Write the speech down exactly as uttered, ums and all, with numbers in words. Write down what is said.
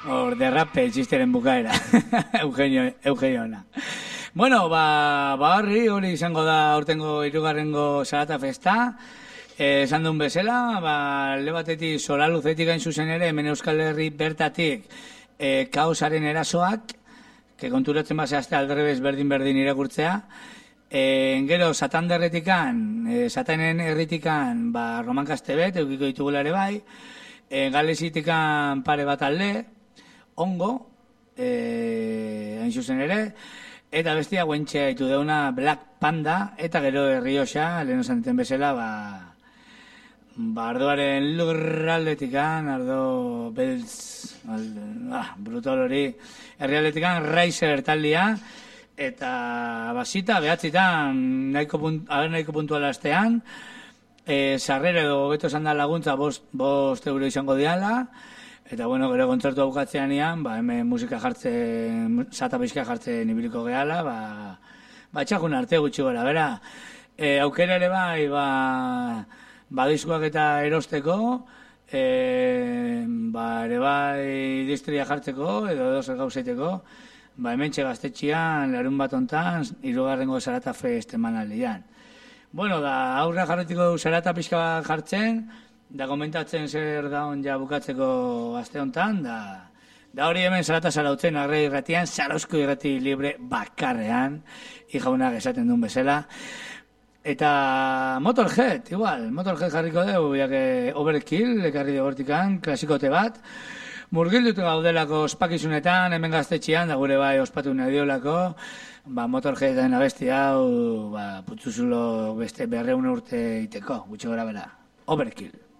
Hor, derrape txisteren bukaera. Eugenio, Eugeniona. Bueno, ba, ba horri, hori izango da urtengo hirugarrengo Zarata Festa. Eh, esan duen bezala, ba, alde batetik Soraluzetik gain zuzen ere, hemen Euskal Herri bertatik eh, kaosaren erasoak, que konturatzen base azte aldrebez berdin-berdin irakurtzea. Eh, gero, Satanderretikan, eh, Satanen herritikan, ba, Roman Kastebet, eukiko ditugula ere bai, eh, Galesitikan pare bat alde, ongo, eh, hain zuzen ere, eta bestia guentxe haitu deuna Black Panda, eta gero Herrioxa, lehen osan diten bezala, ba, ba ardoaren lurraldetikan, ardo beltz, ah, brutal hori, herrialdetikan Riser taldia, eta basita, behatzitan, nahiko, punt, nahiko puntuala astean, e, sarrera edo beto esan da laguntza bost, bost euro izango diala, eta bueno, gero kontzertu aukatzean ian, ba, hemen musika jartzen, sata pixka jartzen ibiliko gehala, ba, ba, txakun arte gutxi gora, bera, e, aukera ere bai, ba, badizkoak eta erosteko, e, ba, ere bai distria jartzeko, edo edo zer gauzaiteko, ba, hemen txegaztetxian, larun bat ontan, hirugarrengo Zarata Fest emanaldian. Bueno, da, aurra jarretiko Zarata pixka jartzen, da komentatzen zer daun ja bukatzeko aste hontan, da, da hori hemen Zarata zarautzen, arre irratian, Zarauzko irrati libre bakarrean, ijaunak esaten duen bezala. Eta Motorhead, igual, Motorhead jarriko dugu, ya que Overkill, ekarri dugu hortikan, klasikote bat, murgildutu gaudelako ospakizunetan, hemen gaztetxian, da gure bai ospatu nahi diolako, ba, Motorheaden abesti hau, ba, putzuzulo beste berreun urte iteko, gutxi gora bera. Overkill.